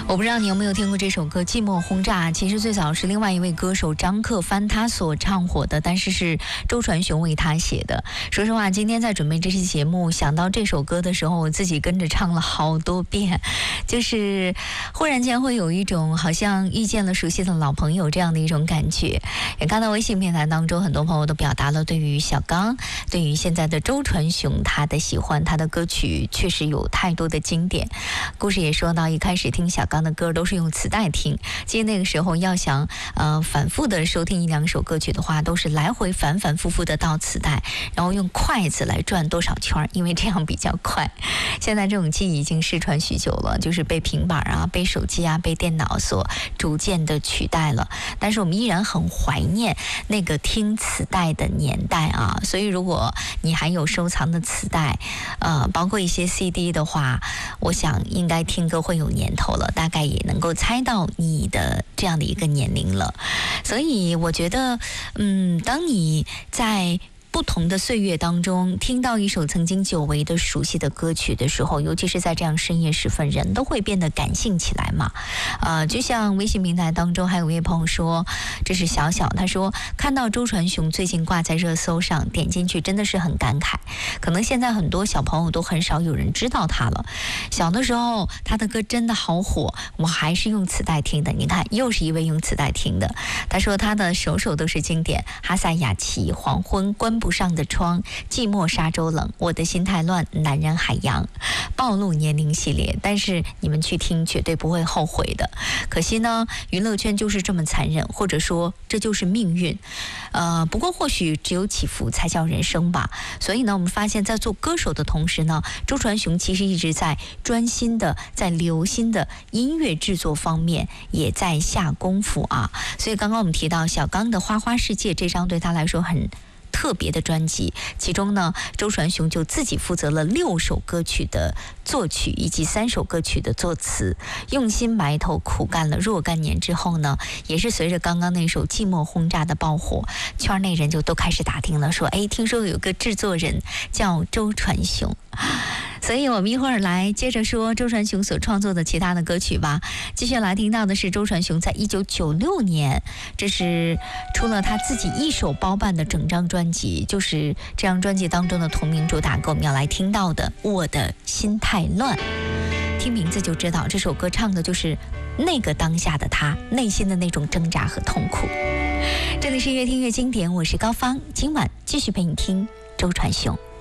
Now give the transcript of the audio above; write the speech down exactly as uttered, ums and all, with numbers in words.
我不知道你有没有听过这首歌《寂寞轰炸》，其实最早是另外一位歌手张克帆他所唱火的，但是是周传雄为他写的。说实话，今天在准备这期节目，想到这首歌的时候，我自己跟着唱了好多遍，就是忽然间会有一种好像遇见了熟悉的老朋友这样的一种感觉。也看到微信平台当中，很多朋友都表达了对于小刚、对于现在的周传雄他的喜欢，他的歌曲确实有太多的经典。故事也说到，一开始听小刚的歌都是用磁带听，记得那个时候要想呃反复的收听一两首歌曲的话，都是来回反反复复的倒磁带，然后用筷子来转多少圈，因为这样比较快。现在这种记忆已经失传许久了，就是被平板啊、被手机啊、被电脑所逐渐的取代了。但是我们依然很怀念那个听磁带的年代啊，所以如果你还有收藏的磁带，呃，包括一些 C D 的话，我想应该听歌会有年头了，大概也能够猜到你的这样的一个年龄了。所以我觉得，嗯，当你在不同的岁月当中听到一首曾经久违的熟悉的歌曲的时候，尤其是在这样深夜时分，人都会变得感性起来嘛。呃，就像微信平台当中还有一位朋友说，这是小小，他说看到周传雄最近挂在热搜上，点进去真的是很感慨，可能现在很多小朋友都很少有人知道他了。小的时候他的歌真的好火，我还是用磁带听的。你看，又是一位用磁带听的。他说他的首首都是经典，哈萨雅琪、黄昏、关不上的窗、寂寞沙洲冷、我的心太乱、男人海洋、暴露年龄系列，但是你们去听绝对不会后悔的。可惜呢，娱乐圈就是这么残忍，或者说这就是命运。呃，不过或许只有起伏才叫人生吧。所以呢，我们发现在做歌手的同时呢，周传雄其实一直在专心的在留心的音乐制作方面也在下功夫啊。所以刚刚我们提到小刚的《花花世界》这张对他来说很特别的专辑，其中呢，周传雄就自己负责了六首歌曲的作曲以及三首歌曲的作词，用心埋头苦干了若干年之后呢，也是随着刚刚那首《寂寞轰炸》的爆火，圈内人就都开始打听了，说哎，听说有个制作人叫周传雄。所以我们一会儿来接着说周传雄所创作的其他的歌曲吧。继续来听到的是周传雄在一九九六年，这是出了他自己一手包办的整张专辑，就是这张专辑当中的同名主打歌，我们要来听到的《我的心太乱》。听名字就知道这首歌唱的就是那个当下的他内心的那种挣扎和痛苦。这里是越听越经典，我是高芳，今晚继续陪你听周传雄。